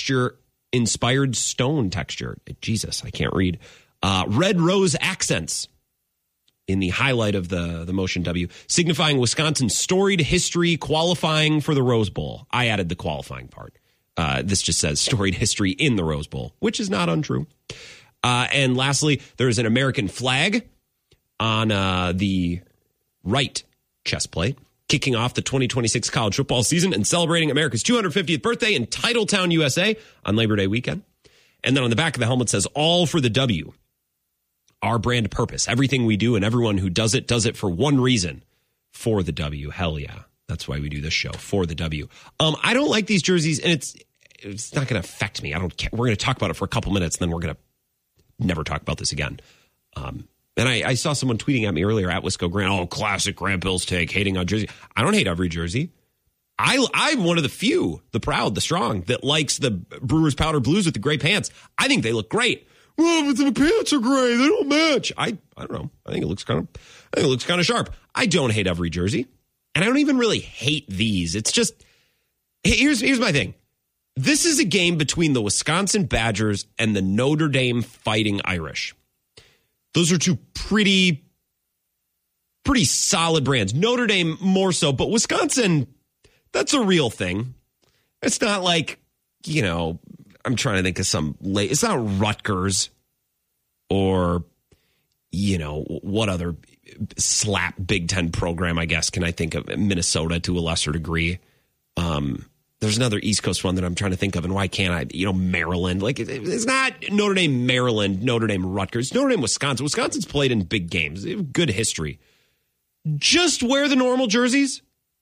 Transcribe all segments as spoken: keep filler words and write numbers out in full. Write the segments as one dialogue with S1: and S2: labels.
S1: texture, inspired stone texture. Jesus, I can't read. Uh, red rose accents in the highlight of the, the Motion W, signifying Wisconsin's storied history qualifying for the Rose Bowl. I added the qualifying part. Uh, this just says storied history in the Rose Bowl, which is not untrue. Uh, and lastly, there is an American flag on uh, the right chest plate, kicking off the twenty twenty-six college football season and celebrating America's two hundred fiftieth birthday in Titletown, U S A on Labor Day weekend. And then on the back of the helmet says, all for the W. Our brand purpose. Everything we do and everyone who does it, does it for one reason. For the W. Hell yeah. That's why we do this show. For the W. Um, I don't like these jerseys, and it's it's not going to affect me. I don't care. We're going to talk about it for a couple minutes, and then we're going to never talk about this again. Um, and I, I saw someone tweeting at me earlier at Wisco Grant, oh, classic Grant Bills take, hating on jersey. I don't hate every jersey. I, I'm one of the few, the proud, the strong, that likes the Brewers powder blues with the gray pants. I think they look great. Well, but the pants are gray. They don't match. I, I don't know. I think it looks kind of, I think it looks kind of sharp. I don't hate every jersey. And I don't even really hate these. It's just, here's, here's my thing. This is a game between the Wisconsin Badgers and the Notre Dame Fighting Irish. Those are two pretty, pretty solid brands. Notre Dame more so, but Wisconsin, that's a real thing. It's not like, you know, I'm trying to think of some late, it's not Rutgers or, you know, what other slap Big Ten program, I guess, can I think of? Minnesota to a lesser degree. Um, There's another East Coast one that I'm trying to think of, and why can't I? You know, Maryland. Like, it's not Notre Dame, Maryland, Notre Dame, Rutgers. Notre Dame, Wisconsin. Wisconsin's played in big games. Good history. Just wear the normal jerseys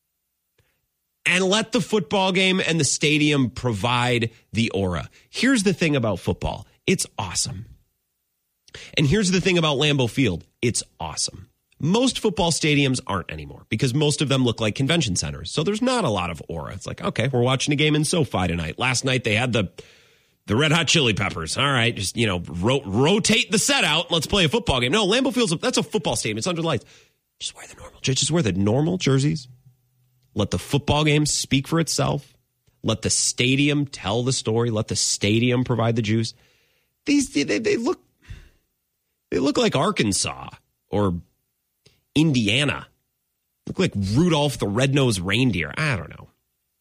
S1: and let the football game and the stadium provide the aura. Here's the thing about football. It's awesome. And here's the thing about Lambeau Field. It's awesome. Most football stadiums aren't anymore because most of them look like convention centers. So there's not a lot of aura. It's like, okay, we're watching a game in SoFi tonight. Last night they had the the Red Hot Chili Peppers. All right, just, you know, ro- rotate the set out. Let's play a football game. No, Lambeau Field's a, that's a football stadium. It's under lights. Just wear the normal. Just wear the normal jerseys. Let the football game speak for itself. Let the stadium tell the story. Let the stadium provide the juice. These they, they look they look like Arkansas or Indiana. Look like Rudolph the Red-Nosed Reindeer. I don't know.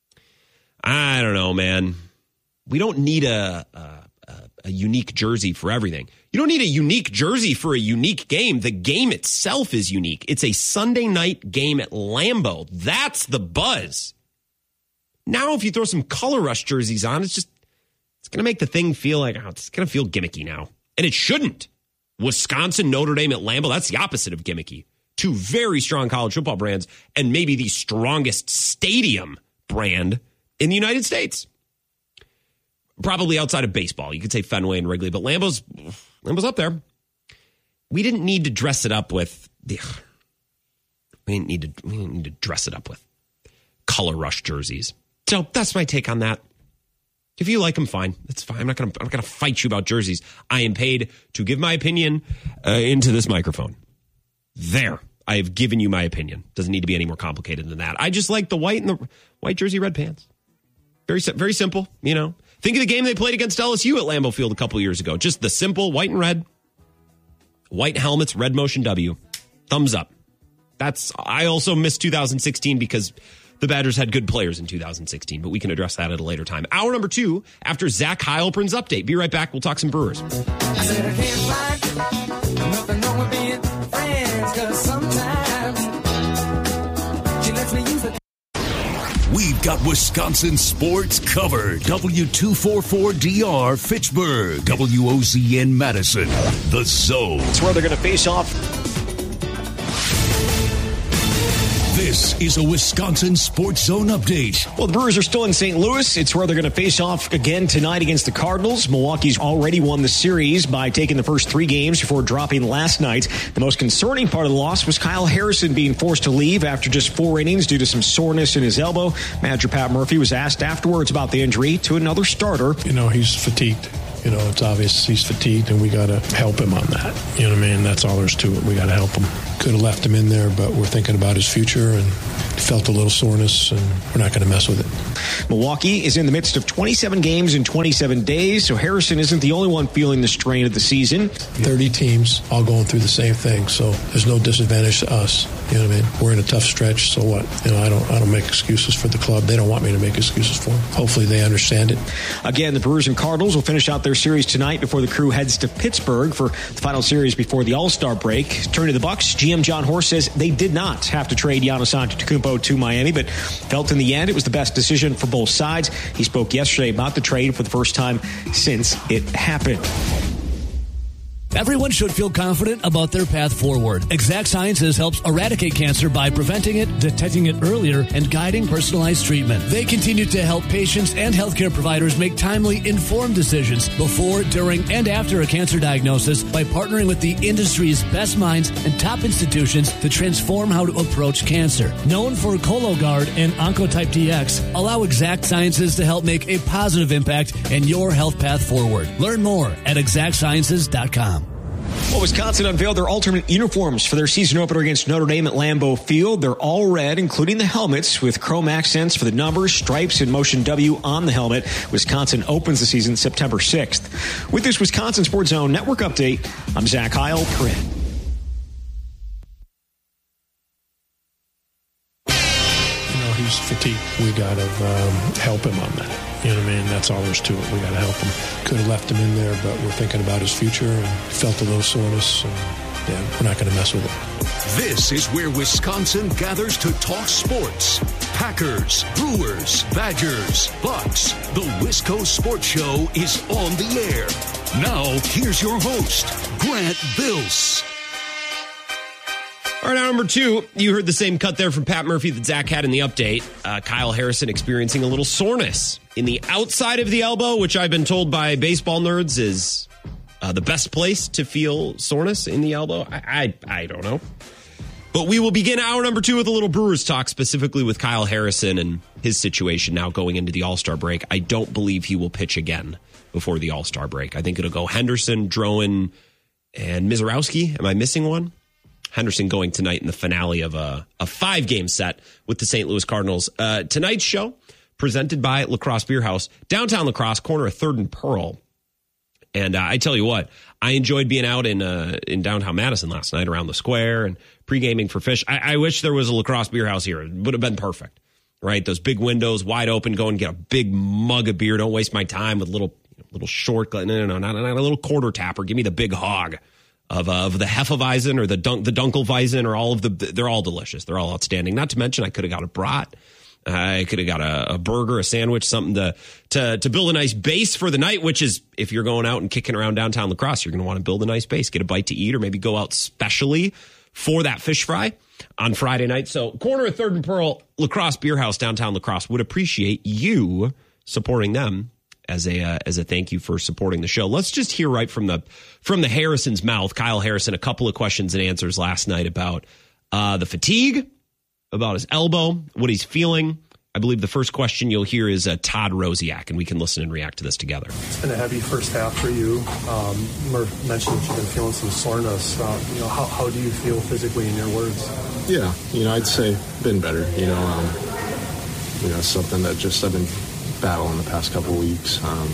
S1: I don't know, man. We don't need a, a, a unique jersey for everything. You don't need a unique jersey for a unique game. The game itself is unique. It's a Sunday night game at Lambeau. That's the buzz. Now, if you throw some Color Rush jerseys on, it's just, it's going to make the thing feel like, oh, it's going to feel gimmicky now. And it shouldn't. Wisconsin, Notre Dame at Lambeau, that's the opposite of gimmicky. Two very strong college football brands and maybe the strongest stadium brand in the United States. Probably outside of baseball. You could say Fenway and Wrigley, but Lambeau's, Lambeau's up there. We didn't need to dress it up with the, we didn't need to, we didn't need to dress it up with Color Rush jerseys. So that's my take on that. If you like them, fine. That's fine. I'm not going to, I'm not going to fight you about jerseys. I am paid to give my opinion uh, into this microphone. There, I have given you my opinion. Doesn't need to be any more complicated than that. I just like the white and the white jersey, red pants. Very, very simple, you know. Think of the game they played against L S U at Lambeau Field a couple years ago. Just the simple white and red, white helmets, red Motion W. Thumbs up. That's. I also missed two thousand sixteen because the Badgers had good players in two thousand sixteen, but we can address that at a later time. Hour number two after Zach Heilprin's update. Be right back. We'll talk some Brewers.
S2: I said I can't find nothing wrong with being friends, 'cause sometimes she lets me use the.
S3: We've got Wisconsin sports covered. W two forty-four D R Fitchburg. W O Z N Madison. The Zone.
S4: It's where they're going to face off.
S3: This is a Wisconsin Sports Zone update.
S4: Well, the Brewers are still in Saint Louis. It's where they're going to face off again tonight against the Cardinals. Milwaukee's already won the series by taking the first three games before dropping last night. The most concerning part of the loss was Kyle Harrison being forced to leave after just four innings due to some soreness in his elbow. Manager Pat Murphy was asked afterwards about the injury to another starter.
S5: You know, he's fatigued. You know, it's obvious he's fatigued, and we got to help him on that. You know what I mean? That's all there's to it. We got to help him. Could have left him in there, but we're thinking about his future, and felt a little soreness, and we're not going to mess with it.
S4: Milwaukee is in the midst of twenty-seven games in twenty-seven days, so Harrison isn't the only one feeling the strain of the season.
S5: thirty teams all going through the same thing, so there's no disadvantage to us. You know what I mean? We're in a tough stretch, so what? You know, I don't I don't make excuses for the club. They don't want me to make excuses for them. Hopefully they understand it.
S4: Again, the Brewers and Cardinals will finish out their series tonight before the crew heads to Pittsburgh for the final series before the All-Star break. Turning to the Bucks, G M John Horst says they did not have to trade Giannis Antetokounmpo to Miami, but felt in the end it was the best decision for both sides. He spoke yesterday about the trade for the first time since it happened.
S6: Everyone should feel confident about their path forward. Exact Sciences helps eradicate cancer by preventing it, detecting it earlier, and guiding personalized treatment. They continue to help patients and healthcare providers make timely, informed decisions before, during, and after a cancer diagnosis by partnering with the industry's best minds and top institutions to transform how to approach cancer. Known for Cologuard and Oncotype D X, allow Exact Sciences to help make a positive impact in your health path forward. Learn more at exact sciences dot com.
S4: Well, Wisconsin unveiled their alternate uniforms for their season opener against Notre Dame at Lambeau Field. They're all red, including the helmets, with chrome accents for the numbers, stripes, and Motion W on the helmet. Wisconsin opens the season September sixth. With this Wisconsin Sports Zone Network update, I'm Zach Heil, Print.
S5: You know, he's fatigued. We got to um, help him on that. You know what I mean? That's all there's to it. We got to help him. Could have left him in there, but we're thinking about his future and felt a little soreness. And, yeah, we're not going to mess with it.
S3: This is where Wisconsin gathers to talk sports. Packers, Brewers, Badgers, Bucks. The Wisco Sports Show is on the air. Now, here's your host, Grant Bills.
S1: All right, now number two, you heard the same cut there from Pat Murphy that Zach had in the update. Uh, Kyle Harrison experiencing a little soreness in the outside of the elbow, which I've been told by baseball nerds is uh, the best place to feel soreness in the elbow. I, I I don't know. But we will begin hour number two with a little Brewers talk, specifically with Kyle Harrison and his situation now going into the All-Star break. I don't believe he will pitch again before the All-Star break. I think it'll go Henderson, Drowan, and Mizorowski. Am I missing one? Henderson going tonight in the finale of a, a five-game set with the Saint Louis Cardinals. Uh, tonight's show, presented by La Crosse Beer House, downtown La Crosse, corner of third and Pearl. And uh, I tell you what, I enjoyed being out in uh, in downtown Madison last night around the square and pre-gaming for Fish. I, I wish there was a La Crosse Beer House here. It would have been perfect, right? Those big windows, wide open, go and get a big mug of beer. Don't waste my time with little little short, no, no, no, not, not a little quarter tapper. Give me the big hog. Of, uh, of the Hefeweizen or the Dunk, the Dunkelweizen or all of the, they're all delicious. They're all outstanding. Not to mention, I could have got a brat. I could have got a, a burger, a sandwich, something to, to, to build a nice base for the night, which is if you're going out and kicking around downtown La Crosse, you're going to want to build a nice base, get a bite to eat, or maybe go out specially for that fish fry on Friday night. So corner of third and Pearl, La Crosse Beer House, downtown La Crosse would appreciate you supporting them as a uh, as a thank you for supporting the show. Let's just hear right from the from the Harrison's mouth. Kyle Harrison, a couple of questions and answers last night about uh, the fatigue, about his elbow, what he's feeling. I believe the first question you'll hear is uh, Todd Rosiak, and we can listen and react to this together.
S7: It's been a heavy first half for you. Um, Murph mentioned that you've been feeling some soreness. Uh, you know, how, how do you feel physically in your words?
S8: Yeah, you know, I'd say been better. You know, um, you know, something that just I've been battling the past couple weeks. Um,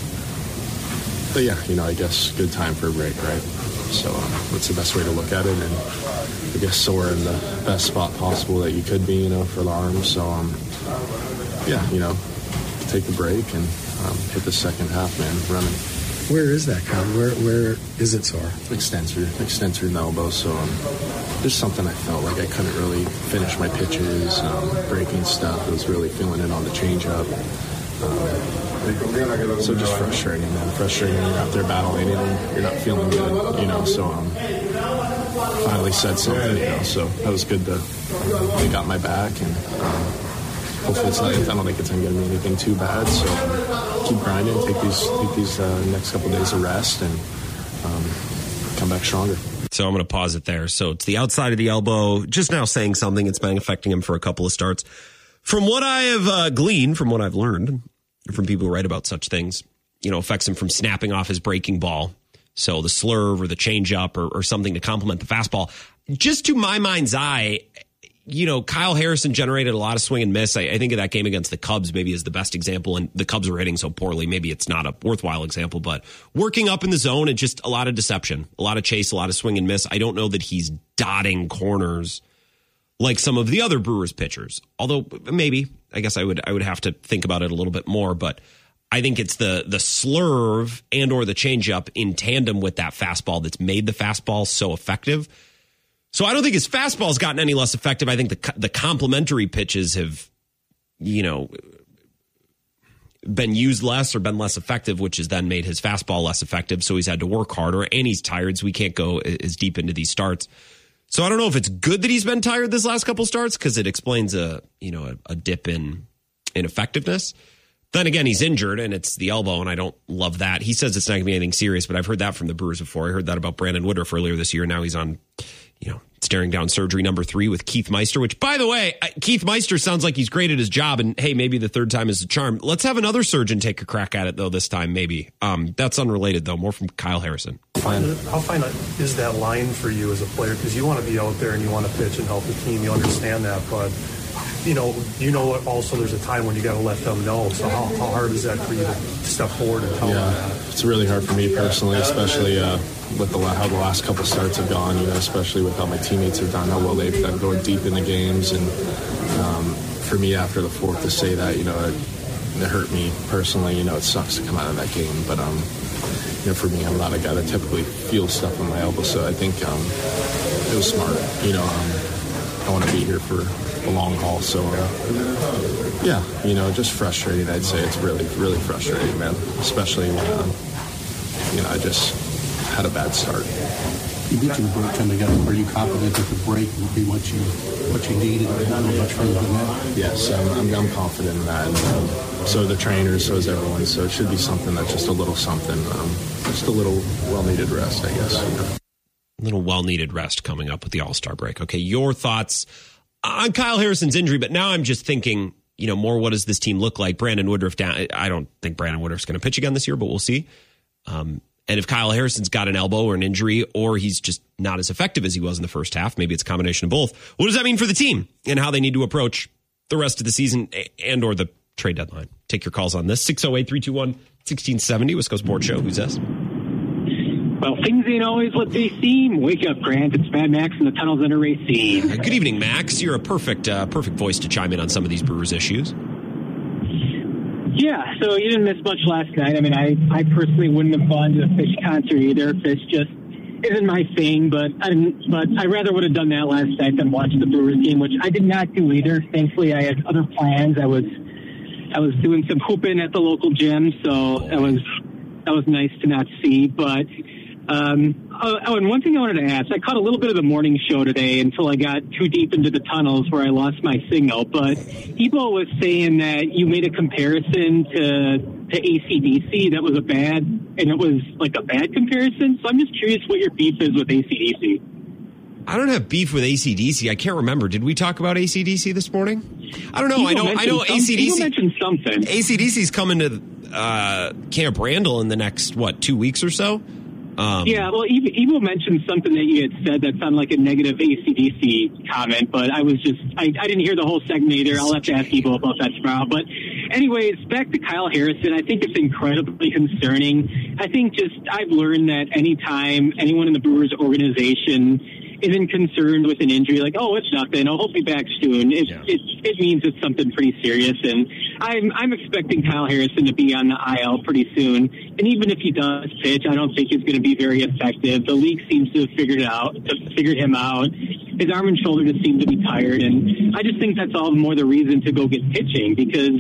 S8: but yeah, you know, I guess good time for a break, right? So um, that's the best way to look at it, and I guess so we're in the best spot possible that you could be, you know, for the arms. So um, yeah, you know, take the break and um, hit the second half, man, running.
S9: Where is that, Con? Where where is it sore?
S8: Extensor, extensor in the elbow. So um, there's something I felt like I couldn't really finish my pitches, um, breaking stuff. I was really feeling it on the changeup. Um, so just frustrating, man. Frustrating when you're out there battling and you're not feeling good, you know. So um, finally said something, you know. So that was good to they got my back, and um, hopefully it's not. I don't think it's going to get me anything too bad. So keep grinding, take these take these uh, next couple of days of rest, and um, come back stronger.
S1: So I'm going to pause it there. So it's the outside of the elbow. Just now saying something. It's been affecting him for a couple of starts. From what I have uh, gleaned, from what I've learned from people who write about such things, you know, affects him from snapping off his breaking ball. So the slurve or the changeup or, or something to complement the fastball. Just to my mind's eye, you know, Kyle Harrison generated a lot of swing and miss. I, I think of that game against the Cubs maybe is the best example, and the Cubs were hitting so poorly. Maybe it's not a worthwhile example, but working up in the zone and just a lot of deception, a lot of chase, a lot of swing and miss. I don't know that he's dotting corners like some of the other Brewers pitchers, although maybe, I guess I would I would have to think about it a little bit more, but I think it's the the slurve and or the changeup in tandem with that fastball that's made the fastball so effective. So I don't think his fastball's gotten any less effective. I think the the complementary pitches have, you know, been used less or been less effective, which has then made his fastball less effective. So he's had to work harder, and he's tired, so we can't go as deep into these starts. So I don't know if it's good that he's been tired this last couple starts, because it explains a you know a, a dip in in effectiveness. Then again, he's injured, and it's the elbow, and I don't love that. He says it's not going to be anything serious, but I've heard that from the Brewers before. I heard that about Brandon Woodruff earlier this year. Now he's on, you know, staring down surgery number three with Keith Meister, which, by the way, Keith Meister sounds like he's great at his job, and hey, maybe the third time is a charm. Let's have another surgeon take a crack at it, though, this time, maybe. Um, that's unrelated, though, more from Kyle Harrison.
S7: How fine is that line for you as a player? Because you want to be out there and you want to pitch and help the team. You understand that, but you know, you know. Also, there's a time when you got to let them know. So, how, how hard is that for you to step forward and tell
S8: yeah,
S7: them that?
S8: It's really hard for me personally, especially uh, with the how the last couple starts have gone. You know, especially with how my teammates have done, how well they've done going deep in the games, and um, for me after the fourth to say that, you know, it, it hurt me personally. You know, it sucks to come out of that game, but um, you know, for me, I'm not a guy that typically feels stuff on my elbow, so I think um, it was smart. You know, um, I want to be here for a long haul, so uh, yeah, you know, just frustrating. I'd say it's really, really frustrating, man. Especially when uh, you know I just had a bad start.
S10: You mentioned the break coming up. Are you confident that the break will be what you what you needed and not much further than that?
S8: Yes, I'm, I'm, I'm confident in that. And, um, so are the trainers, so is everyone. So it should be something that's just a little something, um, just a little well-needed rest, I guess. You know?
S1: A little well-needed rest coming up with the All-Star break. Okay, your thoughts on Kyle Harrison's injury, but now I'm just thinking, you know, more what does this team look like? Brandon Woodruff down. I don't think Brandon Woodruff's going to pitch again this year, but we'll see. Um, and if Kyle Harrison's got an elbow or an injury, or he's just not as effective as he was in the first half, maybe it's a combination of both. What does that mean for the team and how they need to approach the rest of the season and or the trade deadline? Take your calls on this. six oh eight, three two one, one six seven oh, Wisco Sports Show. Who's this?
S11: Well, things ain't always what they seem. Wake up, Grant. It's Mad Max in the tunnels under Racine.
S1: Uh, good evening, Max. You're a perfect uh, perfect voice to chime in on some of these Brewers issues.
S11: Yeah, so you didn't miss much last night. I mean, I, I personally wouldn't have gone to a Fish concert either. Fish just isn't my thing, but I didn't, but I rather would have done that last night than watch the Brewers game, which I did not do either. Thankfully, I had other plans. I was I was doing some hooping at the local gym, so that was that was nice to not see, but. Um, oh, and one thing I wanted to ask, I caught a little bit of the morning show today until I got too deep into the tunnels where I lost my signal, but Ebo was saying that you made a comparison to, to A C D C that was a bad, and it was like a bad comparison, so I'm just curious what your beef is with A C D C.
S1: I don't have beef with A C D C. I can't remember. Did we talk about A C D C this morning? I don't know.
S11: Ebo
S1: I know I know
S11: some,
S1: A C D C.
S11: Ebo mentioned something.
S1: A C D C's coming to uh, Camp Randall in the next, what, two weeks or so? Um,
S11: yeah, well, Evo mentioned something that you had said that sounded like a negative A C D C comment, but I was just, I, I didn't hear the whole segment either. I'll have to ask Evo about that tomorrow. But anyways, back to Kyle Harrison. I think it's incredibly concerning. I think just, I've learned that anytime anyone in the Brewers organization isn't concerned with an injury, like, oh, it's nothing, oh, he'll be back soon. It, yeah. it, it means it's something pretty serious, and I'm I'm expecting Kyle Harrison to be on the I L pretty soon. And even if he does pitch, I don't think he's going to be very effective. The league seems to have figured it out, figured him out. His arm and shoulder just seem to be tired, and I just think that's all the more the reason to go get pitching, because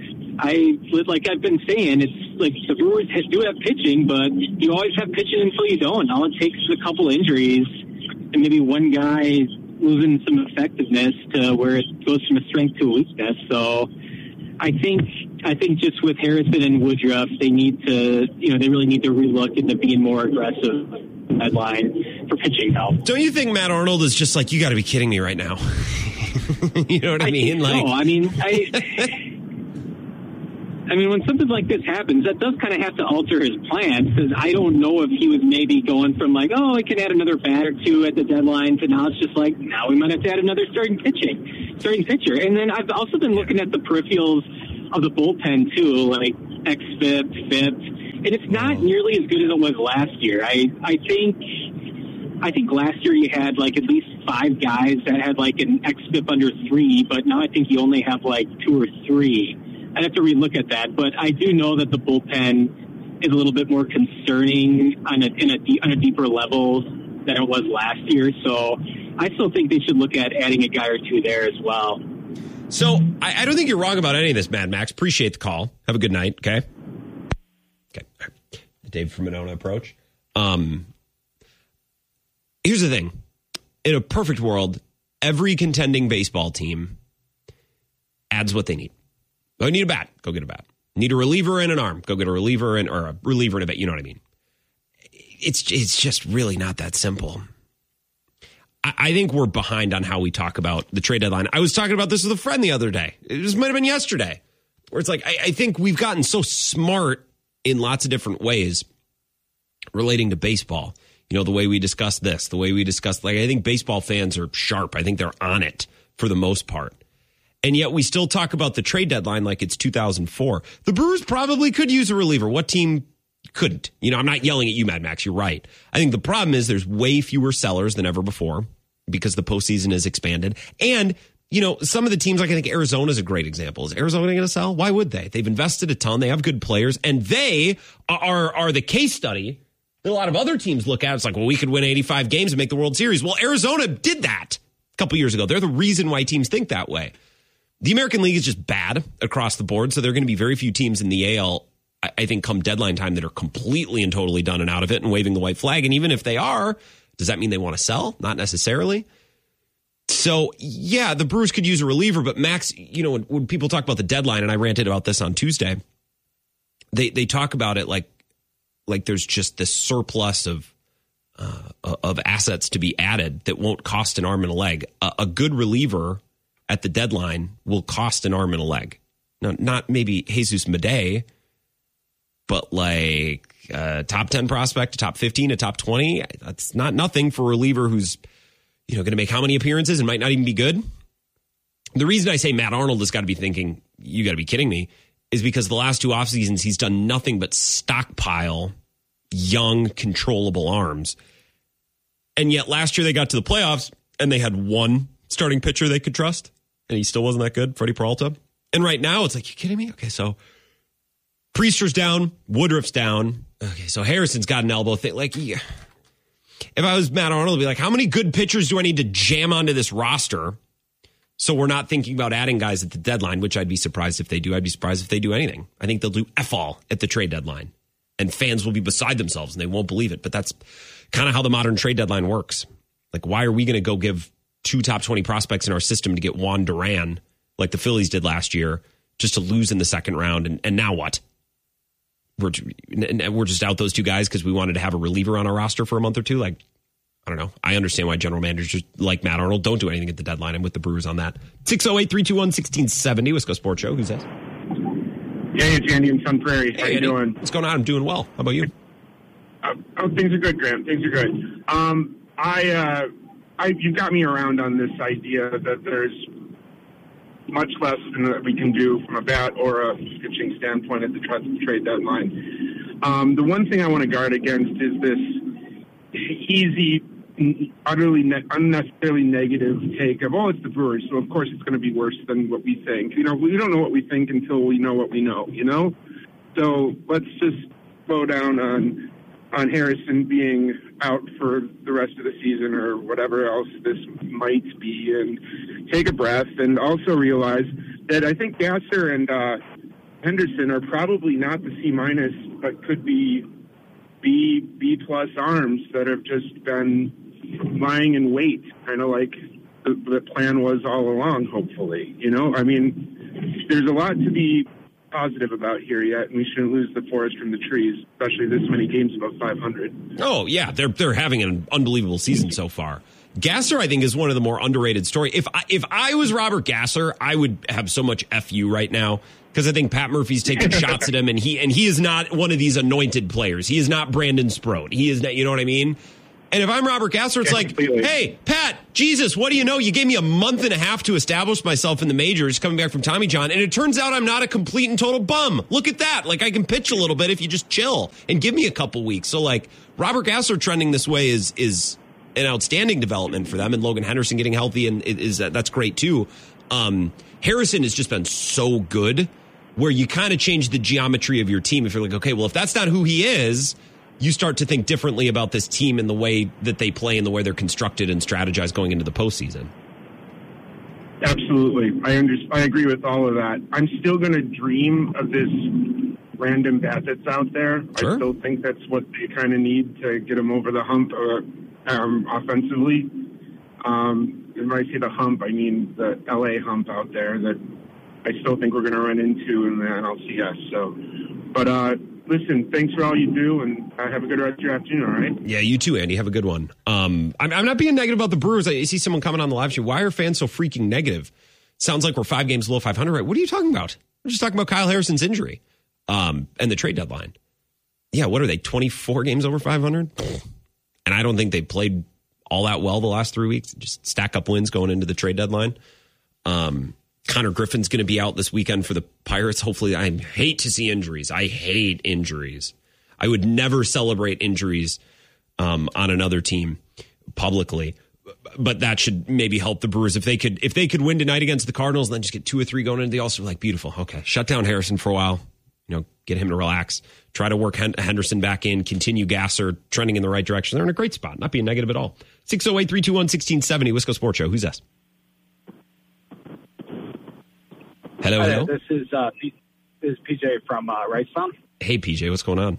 S11: I, like I've been saying, it's like the Brewers do have pitching, but you always have pitching until you don't. All it takes is a couple injuries and maybe one guy losing some effectiveness to where it goes from a strength to a weakness. So I think I think just with Harrison and Woodruff, they need to, you know, they really need to relook into being more aggressive headline for pitching help.
S1: Don't you think Matt Arnold is just like, you got to be kidding me right now? You know what I, I mean?
S11: Like, no, I mean, I. I mean, when something like this happens, that does kind of have to alter his plans, because I don't know if he was maybe going from like, oh, I can add another bat or two at the deadline, to now it's just like, now we might have to add another starting pitching, starting pitcher. And then I've also been looking at the peripherals of the bullpen too, like X F I P, F I P, and it's not nearly as good as it was last year. I I think I think last year you had like at least five guys that had like an X F I P under three, but now I think you only have like two or three. I'd have to relook at that, but I do know that the bullpen is a little bit more concerning on a, in a, on a deeper level than it was last year. So I still think they should look at adding a guy or two there as well.
S1: So I, I don't think you're wrong about any of this, Mad Max. Appreciate the call. Have a good night. Okay. Okay. Dave from Monona approach. Um, here's the thing. In a perfect world, every contending baseball team adds what they need. Oh, you need a bat. Go get a bat. Need a reliever and an arm. Go get a reliever and or a reliever and a bat. You know what I mean? It's it's just really not that simple. I, I think we're behind on how we talk about the trade deadline. I was talking about this with a friend the other day. It just might have been yesterday, where it's like I, I think we've gotten so smart in lots of different ways relating to baseball. You know, the way we discuss this, the way we discuss, like, I think baseball fans are sharp. I think they're on it for the most part. And yet we still talk about the trade deadline like it's two thousand four. The Brewers probably could use a reliever. What team couldn't? You know, I'm not yelling at you, Mad Max. You're right. I think the problem is there's way fewer sellers than ever before because the postseason has expanded. And, you know, some of the teams, like I think Arizona is a great example. Is Arizona going to sell? Why would they? They've invested a ton. They have good players. And they are, are the case study that a lot of other teams look at. It's like, well, we could win eighty-five games and make the World Series. Well, Arizona did that a couple years ago. They're the reason why teams think that way. The American League is just bad across the board, so there are going to be very few teams in the A L, I think, come deadline time that are completely and totally done and out of it and waving the white flag. And even if they are, does that mean they want to sell? Not necessarily. So, yeah, the Brewers could use a reliever, but Max, you know, when, when people talk about the deadline, and I ranted about this on Tuesday, they they talk about it like like there's just this surplus of uh, of assets to be added that won't cost an arm and a leg. A, a good reliever at the deadline will cost an arm and a leg. Now, not maybe Jesus Madej, but like a top ten prospect, a top fifteen, a top twenty. That's not nothing for a reliever who's, you know, going to make how many appearances and might not even be good. The reason I say Matt Arnold has got to be thinking, you got to be kidding me, is because the last two off seasons he's done nothing but stockpile young, controllable arms. And yet last year they got to the playoffs and they had one starting pitcher they could trust, and he still wasn't that good, Freddie Peralta. And right now, it's like, you kidding me? Okay, so Priester's down, Woodruff's down. Okay, so Harrison's got an elbow thing. Like, yeah. If I was Matt Arnold, I'd be like, how many good pitchers do I need to jam onto this roster so we're not thinking about adding guys at the deadline, which I'd be surprised if they do. I'd be surprised if they do anything. I think they'll do F all at the trade deadline, and fans will be beside themselves, and they won't believe it. But that's kind of how the modern trade deadline works. Like, why are we going to go give two top twenty prospects in our system to get Juan Duran like the Phillies did last year just to lose in the second round? And, and now what? We're, we're just out those two guys because we wanted to have a reliever on our roster for a month or two. Like, I don't know. I understand why general managers like Matt Arnold don't do anything at the deadline. I'm with the Brewers on that. six oh eight, three two one, one six seven oh, Wisco Sports Show. Who's that?
S12: Hey, it's Andy in Sun Prairie. How
S1: Hey,
S12: you
S1: Andy.
S12: doing?
S1: What's going on? I'm doing well. How about you?
S12: Uh, oh, things are good, Graham. Things are good. Um, I, uh, I, you got me around on this idea that there's much less than that we can do from a bat or a pitching standpoint at the trade deadline. Um, the one thing I want to guard against is this easy, utterly ne- unnecessarily negative take of, oh, it's the Brewers, so of course it's going to be worse than what we think. You know, we don't know what we think until we know what we know, you know? So let's just slow down on on Harrison being out for the rest of the season or whatever else this might be, and take a breath, and also realize that I think Gasser and uh, Henderson are probably not the C minus, but could be B B plus arms that have just been lying in wait, kind of like the, the plan was all along. Hopefully, you know, I mean, there's a lot to be positive about here yet, and we shouldn't lose the forest from the trees, especially this many games above five hundred.
S1: Oh, yeah, they're they're having an unbelievable season so far. Gasser, I think, is one of the more underrated story. If I, if I was Robert Gasser, I would have so much F you right now because I think Pat Murphy's taking shots at him, and he and he is not one of these anointed players. He is not Brandon Sproat. He is not. You know what I mean? And if I'm Robert Gasser, it's like, hey, Pat, Jesus, what do you know? You gave me a month and a half to establish myself in the majors coming back from Tommy John, and it turns out I'm not a complete and total bum. Look at that. Like, I can pitch a little bit if you just chill and give me a couple weeks. So, like, Robert Gasser trending this way is is an outstanding development for them, and Logan Henderson getting healthy, and it is that's great, too. Um, Harrison has just been so good where you kind of change the geometry of your team. If you're like, okay, well, if that's not who he is, you start to think differently about this team and the way that they play and the way they're constructed and strategize going into the postseason.
S12: Absolutely. I under, I agree with all of that. I'm still going to dream of this random bat that's out there. Sure. I still think that's what they kind of need to get them over the hump uh, um, offensively. Um, and when I say the hump, I mean the L A hump out there that I still think we're going to run into in the N L C S. So, but, uh, listen, thanks for all you do, and uh, have a good rest of your afternoon, all right?
S1: Yeah, you too, Andy. Have a good one. Um, I'm, I'm not being negative about the Brewers. I see someone coming on the live stream. Why are fans so freaking negative? Sounds like we're five games below five hundred, right? What are you talking about? We're just talking about Kyle Harrison's injury um, and the trade deadline. Yeah, what are they, twenty-four games over five hundred? And I don't think they played all that well the last three weeks. Just stack up wins going into the trade deadline. Um Connor Griffin's going to be out this weekend for the Pirates. Hopefully, I hate to see injuries. I hate injuries. I would never celebrate injuries um, on another team publicly, but that should maybe help the Brewers if they could if they could win tonight against the Cardinals and then just get two or three going into the All-Star. Like, beautiful. Okay, shut down Harrison for a while. You know, get him to relax. Try to work Henderson back in. Continue Gasser trending in the right direction. They're in a great spot. Not being negative at all. six oh eight, three two one, one six seven oh, Wisco Sports Show. Who's this? Hello,
S13: Hi,
S1: hello.
S13: This is uh, P- this is P J from uh, Wrightstown.
S1: Hey, P J, what's going on?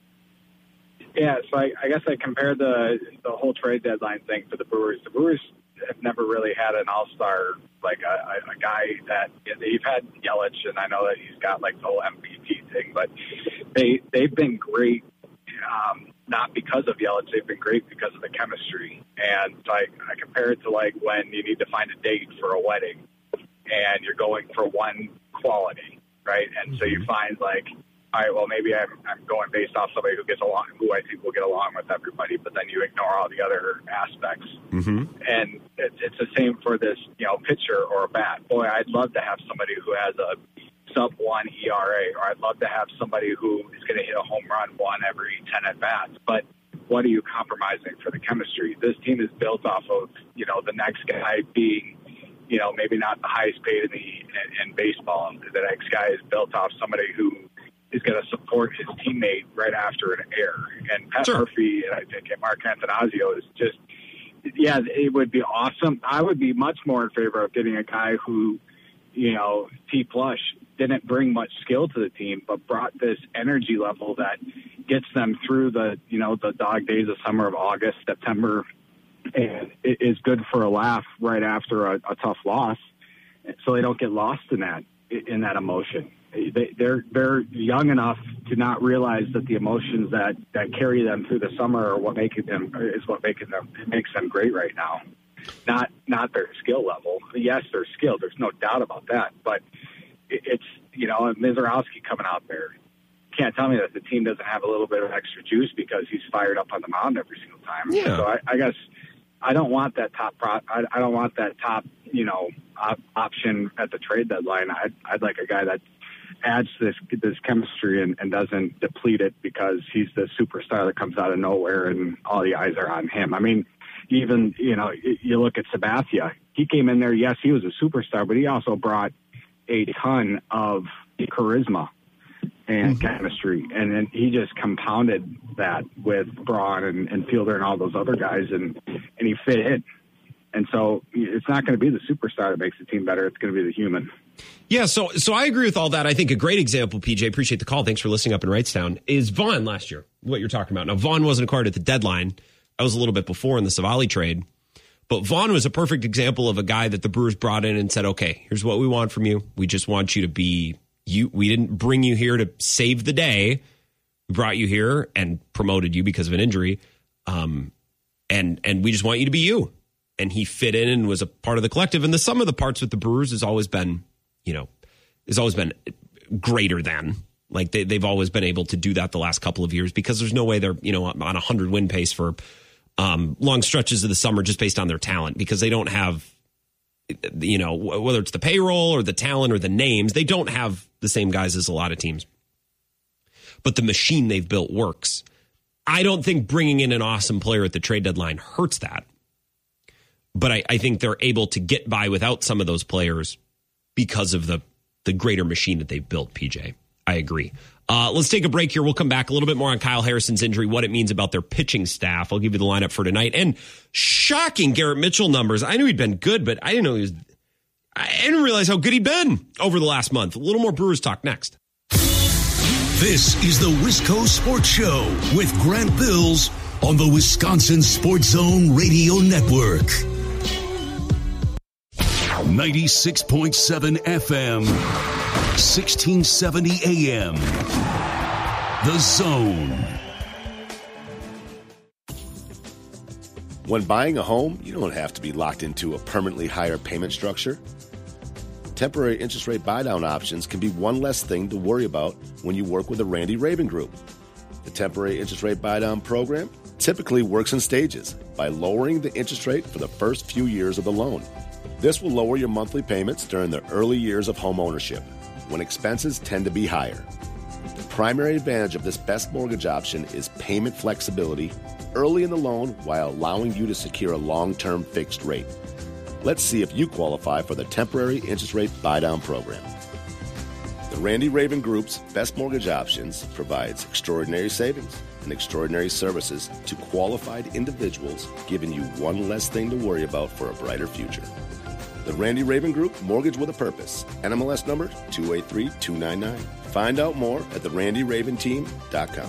S13: Yeah, so I, I guess I compared the the whole trade deadline thing for the Brewers. The Brewers have never really had an all-star, like a, a guy that they've had Yelich, and I know that he's got like the whole M V P thing, but they they've been great. Um, not because of Yelich, they've been great because of the chemistry. And so I, I compare it to like when you need to find a date for a wedding. And you're going for one quality, right? And so you find like, all right, well, maybe I'm I'm going based off somebody who gets along, who I think will get along with everybody, but then you ignore all the other aspects.
S1: Mm-hmm.
S13: And it, it's the same for this, you know, pitcher or a bat. Boy, I'd love to have somebody who has a sub one E R A, or I'd love to have somebody who is going to hit a home run one every ten at bats. But what are you compromising for the chemistry? This team is built off of, you know, the next guy being, you know, maybe not the highest paid in the in, in baseball. The next guy is built off somebody who is going to support his teammate right after an error. And Pat
S1: sure.
S13: Murphy and I think Mark Antanasio is just, yeah, it would be awesome. I would be much more in favor of getting a guy who, you know, T. Plush didn't bring much skill to the team, but brought this energy level that gets them through the, you know, the dog days of summer of August, September, and it is good for a laugh right after a, a tough loss, so they don't get lost in that in that emotion. They, they're they're young enough to not realize that the emotions that, that carry them through the summer are what making them is what making them it makes them great right now. Not not their skill level. Yes, they're skilled. There's no doubt about that. But it, it's you know Mizorowski coming out there. Can't tell me that the team doesn't have a little bit of extra juice because he's fired up on the mound every single time.
S1: Yeah.
S13: So I, I guess. I don't want that top pro. I, I don't want that top, you know, op- option at the trade deadline. I'd, I'd like a guy that adds this this chemistry and, and doesn't deplete it because he's the superstar that comes out of nowhere and all the eyes are on him. I mean, even you know, you look at Sabathia. He came in there. Yes, he was a superstar, but he also brought a ton of charisma and mm-hmm. chemistry, and then he just compounded that with Braun and, and Fielder and all those other guys, and and he fit in. And so it's not going to be the superstar that makes the team better; it's going to be the human.
S1: Yeah, so so I agree with all that. I think a great example, P J, appreciate the call. Thanks for listening up in Wrightstown, is Vaughn last year, what you're talking about. Now, Vaughn wasn't acquired at the deadline. That was a little bit before in the Savali trade. But Vaughn was a perfect example of a guy that the Brewers brought in and said, okay, here's what we want from you. We just want you to be you. We didn't bring you here to save the day. We brought you here and promoted you because of an injury. Um, and and we just want you to be you. and he fit in and was a part of the collective. And the sum of the parts with the Brewers has always been, you know, has always been greater than. Like they, they've always been able to do that the last couple of years because there's no way they're, you know, on a hundred win pace for um, long stretches of the summer just based on their talent, because they don't have, you know, whether it's the payroll or the talent or the names, they don't have the same guys as a lot of teams. But the machine they've built works. I don't think bringing in an awesome player at the trade deadline hurts that. But I, I think they're able to get by without some of those players because of the, the greater machine that they've built, P J. I agree. Uh, let's take a break here. We'll come back a little bit more on Kyle Harrison's injury, what it means about their pitching staff. I'll give you the lineup for tonight. And shocking Garrett Mitchell numbers. I knew he'd been good, but I didn't know he was... I didn't realize how good he'd been over the last month. A little more Brewers talk next.
S3: This is the Wisco Sports Show with Grant Bills on the Wisconsin Sports Zone Radio Network. ninety-six point seven F M, sixteen seventy A M. The Zone.
S14: When buying a home, you don't have to be locked into a permanently higher payment structure. Temporary interest rate buy-down options can be one less thing to worry about when you work with the Randy Raven Group. The temporary interest rate buy-down program typically works in stages by lowering the interest rate for the first few years of the loan. This will lower your monthly payments during the early years of home ownership, when expenses tend to be higher. The primary advantage of this best mortgage option is payment flexibility early in the loan while allowing you to secure a long-term fixed rate. Let's see if you qualify for the temporary interest rate buy-down program. The Randy Raven Group's Best Mortgage Options provides extraordinary savings and extraordinary services to qualified individuals, giving you one less thing to worry about for a brighter future. The Randy Raven Group, Mortgage with a Purpose. N M L S number two eight three two nine nine. Find out more at the randy raven team dot com.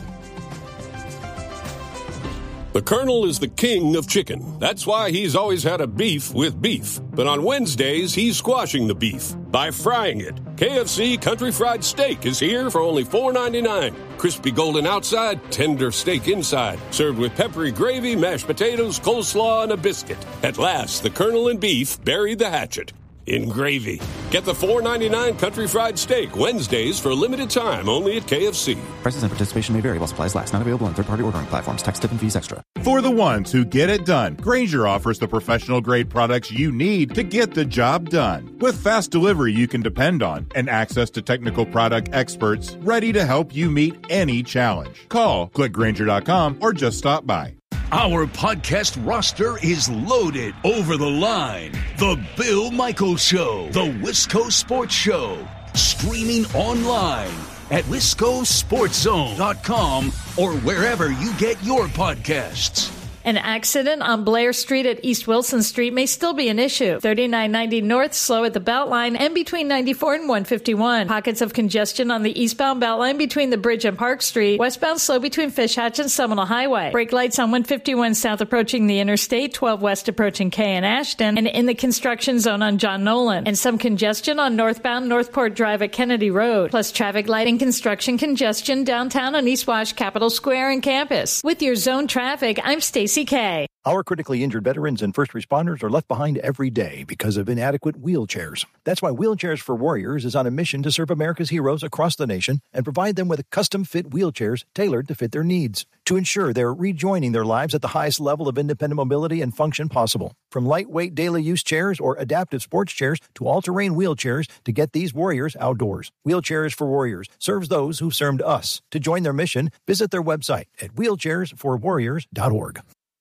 S15: The Colonel is the king of chicken. That's why he's always had a beef with beef. But on Wednesdays, he's squashing the beef by frying it. K F C Country Fried Steak is here for only four ninety-nine. Crispy golden outside, tender steak inside. Served with peppery gravy, mashed potatoes, coleslaw, and a biscuit. At last, the Colonel and beef buried the hatchet in gravy. Get the four ninety-nine Country Fried Steak Wednesdays for a limited time only at K F C.
S16: Prices and participation may vary while supplies last. Not available on third-party ordering platforms. Tax, tip, and fees extra.
S17: For the ones who get it done, Grainger offers the professional-grade products you need to get the job done. With fast delivery you can depend on and access to technical product experts ready to help you meet any challenge. Call, click Grainger dot com, or just stop by.
S3: Our podcast roster is loaded. Over the Line, The Bill Michaels Show, The Wisco Sports Show, streaming online at wisco sports zone dot com or wherever you get your podcasts.
S18: An accident on Blair Street at East Wilson Street may still be an issue. thirty-nine ninety North slow at the Beltline and between ninety-four and one fifty-one. Pockets of congestion on the eastbound Beltline between the bridge and Park Street. Westbound slow between Fish Hatch and Seminole Highway. Brake lights on one fifty-one south approaching the interstate, twelve west approaching K and Ashton, and in the construction zone on John Nolan. And some congestion on northbound Northport Drive at Kennedy Road. Plus traffic light and construction congestion downtown on East Wash, Capitol Square, and campus. With your zone traffic, I'm Stacey K.
S19: Our critically injured veterans and first responders are left behind every day because of inadequate wheelchairs. That's why Wheelchairs for Warriors is on a mission to serve America's heroes across the nation and provide them with custom-fit wheelchairs tailored to fit their needs to ensure they're rejoining their lives at the highest level of independent mobility and function possible. From lightweight daily use chairs or adaptive sports chairs to all-terrain wheelchairs to get these warriors outdoors. Wheelchairs for Warriors serves those who've served us. To join their mission, visit their website at wheelchairs for warriors dot org.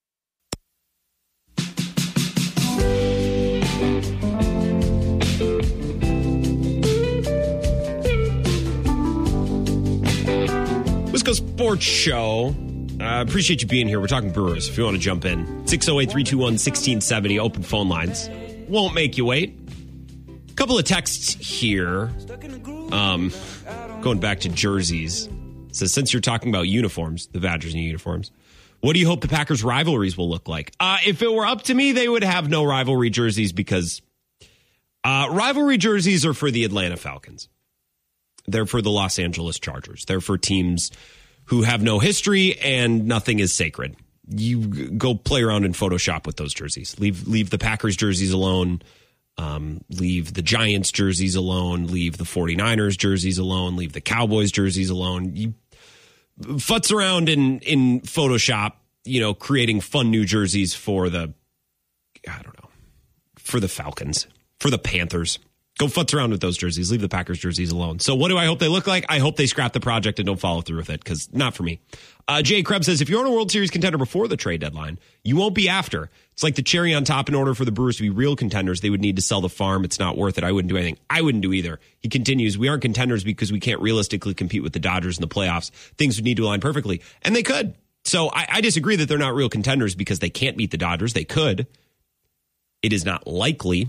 S1: Wisco Sports Show. I uh, appreciate you being here. We're talking Brewers. If you want to jump in, six oh eight, three two one, one six seven oh. Open phone lines. Won't make you wait. A couple of texts here. Um, going back to jerseys. It says, since you're talking about uniforms, the Badgers new uniforms, what do you hope the Packers rivalries will look like? Uh, if it were up to me, they would have no rivalry jerseys because uh, rivalry jerseys are for the Atlanta Falcons. They're for the Los Angeles Chargers. They're for teams who have no history and nothing is sacred. you go play around in Photoshop with those jerseys. Leave leave the Packers jerseys alone. Um, leave the Giants jerseys alone. Leave the 49ers jerseys alone. Leave the Cowboys jerseys alone. You futz around in, in Photoshop, you know, creating fun new jerseys for the, I don't know, for the Falcons, for the Panthers. Go futz around with those jerseys. Leave the Packers jerseys alone. So what do I hope they look like? I hope they scrap the project and don't follow through with it, because not for me. Uh, Jay Krebs says, if you're on a World Series contender before the trade deadline, you won't be after. It's like the cherry on top. In order for the Brewers to be real contenders, they would need to sell the farm. It's not worth it. I wouldn't do anything. I wouldn't do either. He continues, we aren't contenders because we can't realistically compete with the Dodgers in the playoffs. Things would need to align perfectly. And they could. So I, I disagree that they're not real contenders because they can't beat the Dodgers. They could. It is not likely.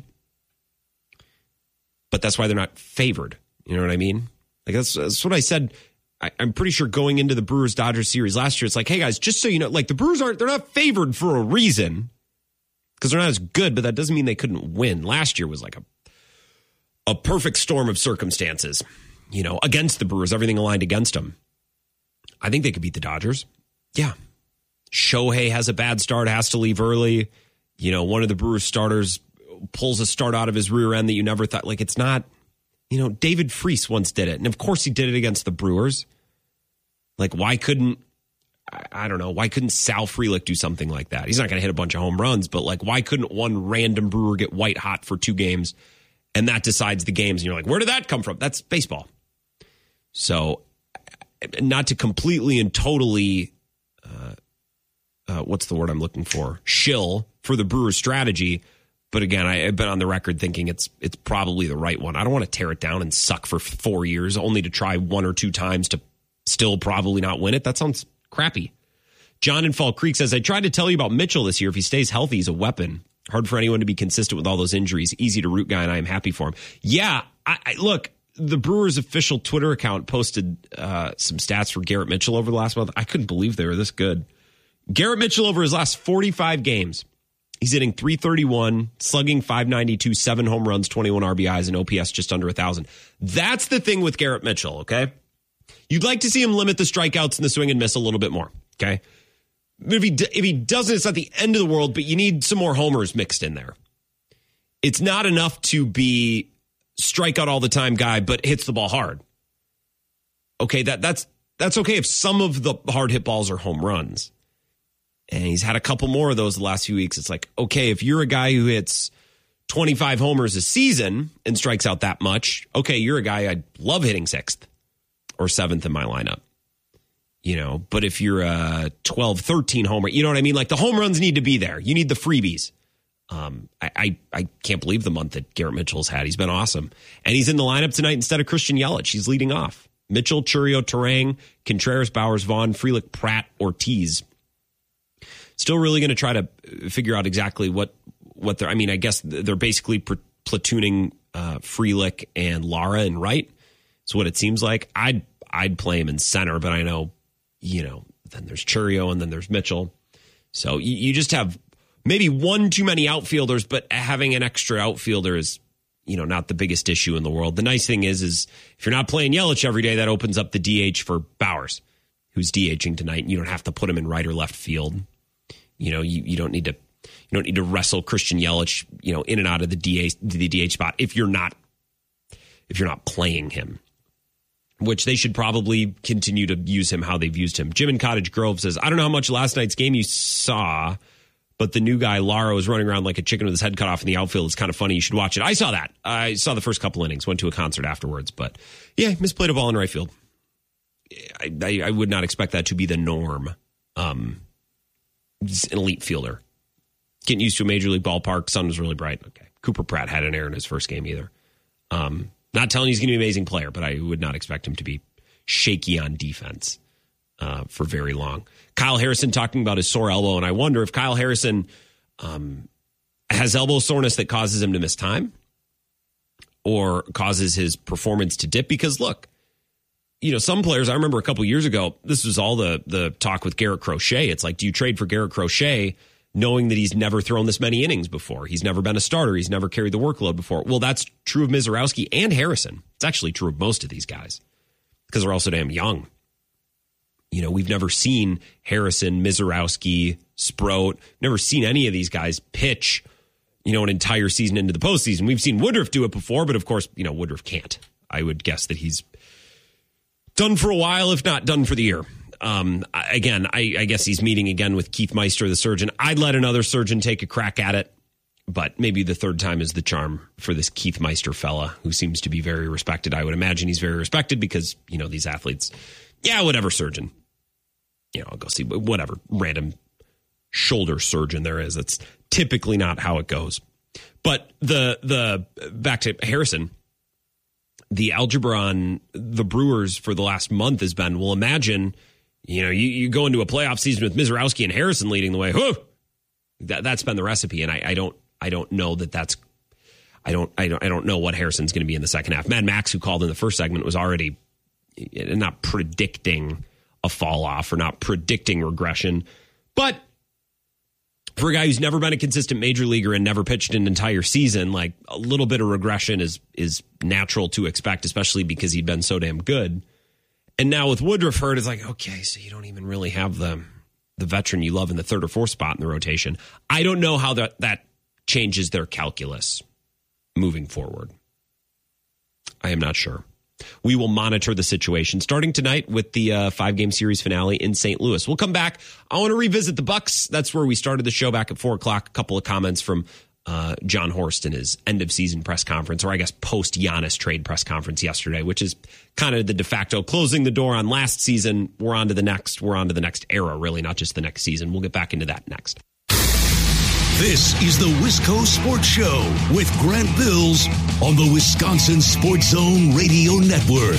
S1: But that's why they're not favored. You know what I mean? Like that's, that's what I said. I, I'm pretty sure going into the Brewers-Dodgers series last year, it's like, hey guys, just so you know, like the Brewers aren't, they're not favored for a reason because they're not as good, but that doesn't mean they couldn't win. Last year was like a a perfect storm of circumstances, you know, against the Brewers, everything aligned against them. I think they could beat the Dodgers. Yeah. Shohei has a bad start, has to leave early. You know, one of the Brewers starters pulls a start out of his rear end that you never thought, like it's not, you know, David Freese once did it. And of course he did it against the Brewers. Like why couldn't, I, I don't know, why couldn't Sal Frelick do something like that? He's not going to hit a bunch of home runs, but like why couldn't one random Brewer get white hot for two games and that decides the games? And you're like, where did that come from? That's baseball. So not to completely and totally, uh, uh, what's the word I'm looking for? Shill for the Brewers strategy. But again, I, I've been on the record thinking it's it's probably the right one. I don't want to tear it down and suck for four years only to try one or two times to still probably not win it. That sounds crappy. John in Fall Creek says, I tried to tell you about Mitchell this year. If he stays healthy, he's a weapon. Hard for anyone to be consistent with all those injuries. Easy to root guy, and I am happy for him. Yeah, I, I look, the Brewers' official Twitter account posted uh, some stats for Garrett Mitchell over the last month. I couldn't believe they were this good. Garrett Mitchell over his last forty-five games. He's hitting three thirty-one, slugging five ninety-two, seven home runs, twenty-one R B Is, and O P S just under one thousand. That's the thing with Garrett Mitchell, okay? You'd like to see him limit the strikeouts and the swing and miss a little bit more, okay? If he, if he doesn't, it's not the end of the world, but you need some more homers mixed in there. It's not enough to be strikeout all the time guy, but hits the ball hard. Okay, that that's that's okay if some of the hard hit balls are home runs. And he's had a couple more of those the last few weeks. It's like, okay, if you're a guy who hits twenty-five homers a season and strikes out that much, okay, you're a guy I'd love hitting sixth or seventh in my lineup. You know, but if you're a twelve, thirteen homer, you know what I mean? Like the home runs need to be there. You need the freebies. Um, I, I, I can't believe the month that Garrett Mitchell's had. He's been awesome. And he's in the lineup tonight instead of Christian Yelich. He's leading off. Mitchell, Churio, Terang, Contreras, Bowers, Vaughn, Frelick, Pratt, Ortiz. Still really going to try to figure out exactly what, what they're, I mean, I guess they're basically pr- platooning uh, Frelick and Lara in right. It's what it seems like. I'd, I'd play him in center, but I know, you know, then there's Churio and then there's Mitchell. So you, you just have maybe one too many outfielders, but having an extra outfielder is, you know, not the biggest issue in the world. The nice thing is, is if you're not playing Yelich every day, that opens up the D H for Bowers, who's DHing tonight. And you don't have to put him in right or left field. You know, you, you don't need to you don't need to wrestle Christian Yelich, you know, in and out of the D H the D H spot if you're not if you're not playing him. Which they should probably continue to use him how they've used him. Jim in Cottage Grove says, I don't know how much last night's game you saw, but the new guy, Lara, was running around like a chicken with his head cut off in the outfield. It's kind of funny. You should watch it. I saw that. I saw the first couple innings, went to a concert afterwards. But, yeah, misplayed a ball in right field. I, I, I would not expect that to be the norm. Um, he's an elite fielder. Getting used to a major league ballpark. Sun was really bright. Okay. Cooper Pratt had an error in his first game either. Um, not telling you he's going to be an amazing player, but I would not expect him to be shaky on defense uh, for very long. Kyle Harrison talking about his sore elbow, and I wonder if Kyle Harrison um, has elbow soreness that causes him to miss time or causes his performance to dip. Because, look, you know, some players, I remember a couple years ago, this was all the the talk with Garrett Crochet. It's like, do you trade for Garrett Crochet knowing that he's never thrown this many innings before? He's never been a starter. He's never carried the workload before. Well, that's true of Mizorowski and Harrison. It's actually true of most of these guys because they're also damn young. You know, we've never seen Harrison, Mizorowski, Sproat, never seen any of these guys pitch, you know, an entire season into the postseason. We've seen Woodruff do it before, but of course, you know, Woodruff can't. I would guess that he's done for a while, if not done for the year. Um, again, I, I guess he's meeting again with Keith Meister, the surgeon. I'd let another surgeon take a crack at it, but maybe the third time is the charm for this Keith Meister fella, who seems to be very respected. I would imagine he's very respected because, you know, these athletes, yeah, whatever surgeon, you know, I'll go see whatever random shoulder surgeon there is. That's typically not how it goes. But the the back to Harrison, the algebra on the Brewers for the last month has been, well, imagine, you know, you, you go into a playoff season with Mizorowski and Harrison leading the way. Whew! That, that's been the recipe, and I, I don't I don't know that that's I don't I don't I don't know what Harrison's going to be in the second half. Mad Max, who called in the first segment, was already not predicting a fall off or not predicting regression, but for a guy who's never been a consistent major leaguer and never pitched an entire season, like a little bit of regression is is natural to expect, especially because he'd been so damn good. And now with Woodruff hurt, it's like, okay, so you don't even really have the the veteran you love in the third or fourth spot in the rotation. I don't know how that, that changes their calculus moving forward. I am not sure. We will monitor the situation starting tonight with the uh, five-game series finale in Saint Louis. We'll come back. I want to revisit the Bucks. That's where we started the show back at four o'clock. A couple of comments from uh, John Horst in his end-of-season press conference, or I guess post-Giannis trade press conference yesterday, which is kind of the de facto closing the door on last season. We're on to the next. We're on to the next era, really, not just the next season. We'll get back into that next.
S3: This is the Wisco Sports Show with Grant Bills on the Wisconsin Sports Zone Radio Network.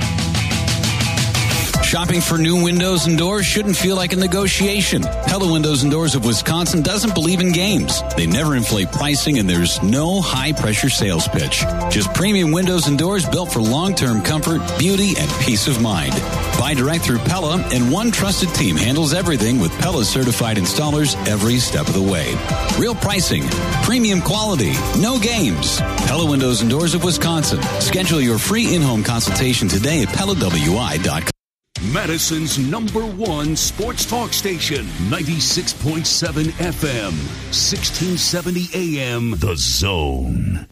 S20: Shopping for new windows and doors shouldn't feel like a negotiation. Pella Windows and Doors of Wisconsin doesn't believe in games. They never inflate pricing, and there's no high-pressure sales pitch. Just premium windows and doors built for long-term comfort, beauty, and peace of mind. Buy direct through Pella, and one trusted team handles everything with Pella certified installers every step of the way. Real pricing, premium quality, no games. Pella Windows and Doors of Wisconsin. Schedule your free in-home consultation today at Pella W I dot com.
S3: Madison's number one sports talk station, ninety-six point seven F M, sixteen seventy A M, The Zone.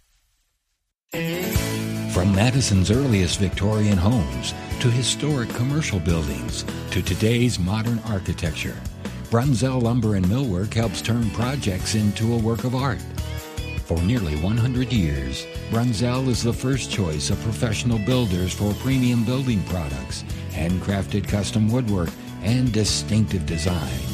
S21: From Madison's earliest Victorian homes to historic commercial buildings to today's modern architecture, Brunzell Lumber and Millwork helps turn projects into a work of art. For nearly one hundred years, Brunzell is the first choice of professional builders for premium building products, handcrafted custom woodwork, and distinctive design.